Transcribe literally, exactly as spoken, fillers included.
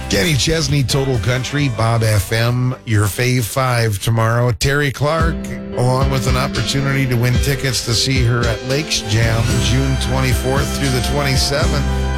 Kenny Chesney, Total Country, Bob F M, your fave five tomorrow. Terry Clark, along with an opportunity to win tickets to see her at Lakes Jam June twenty-fourth through the twenty-seventh.